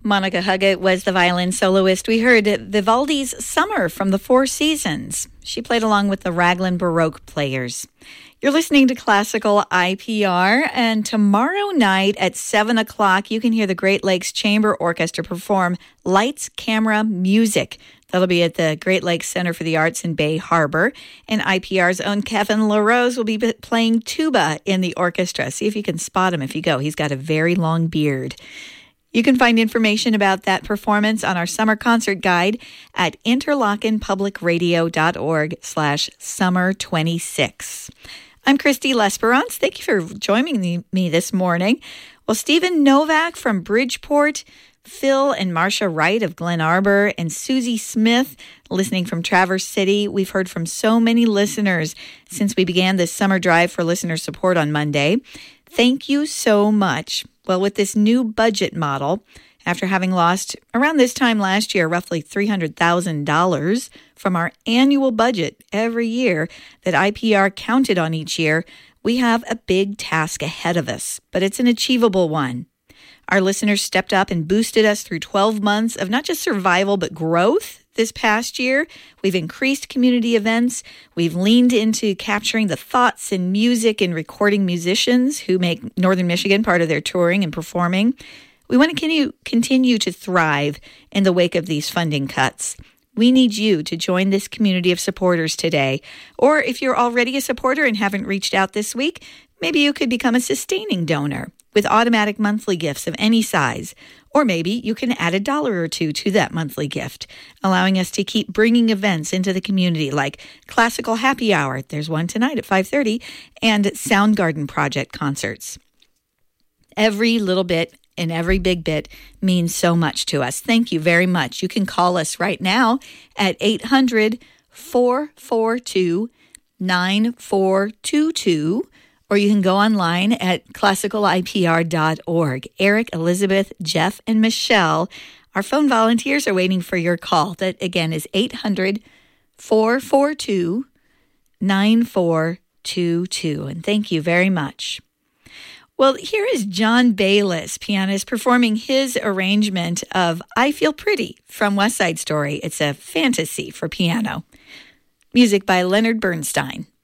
Monica Huggett was the violin soloist. We heard Vivaldi's Summer from the Four Seasons. She played along with the Raglan Baroque players. You're listening to Classical IPR, and tomorrow night at 7 o'clock, you can hear the Great Lakes Chamber Orchestra perform Lights, Camera, Music. That'll be at the Great Lakes Center for the Arts in Bay Harbor. And IPR's own Kevin LaRose will be playing tuba in the orchestra. See if you can spot him if you go. He's got a very long beard. You can find information about that performance on our summer concert guide at interlockenpublicradio.org/summer26. I'm Christy L'Esperance. Thank you for joining me this morning. Well, Stephen Novak from Bridgeport, Phil and Marcia Wright of Glen Arbor, and Susie Smith listening from Traverse City. We've heard from so many listeners since we began this summer drive for listener support on Monday. Thank you so much. Well, with this new budget model, after having lost around this time last year roughly $300,000 from our annual budget every year that IPR counted on each year, we have a big task ahead of us, but it's an achievable one. Our listeners stepped up and boosted us through 12 months of not just survival, but growth this past year. We've increased community events. We've leaned into capturing the thoughts and music and recording musicians who make Northern Michigan part of their touring and performing. We want to continue to thrive in the wake of these funding cuts. We need you to join this community of supporters today. Or if you're already a supporter and haven't reached out this week, maybe you could become a sustaining donor with automatic monthly gifts of any size. Or maybe you can add $1 or $2 to that monthly gift, allowing us to keep bringing events into the community like Classical Happy Hour, there's one tonight at 5:30, and Soundgarden Project concerts. Every little bit and every big bit means so much to us. Thank you very much. You can call us right now at 800-442-9422. Or you can go online at classicalipr.org. Eric, Elizabeth, Jeff, and Michelle, our phone volunteers, are waiting for your call. That, again, is 800-442-9422. And thank you very much. Well, here is John Bayliss, pianist, performing his arrangement of I Feel Pretty from West Side Story. It's a fantasy for piano. Music by Leonard Bernstein.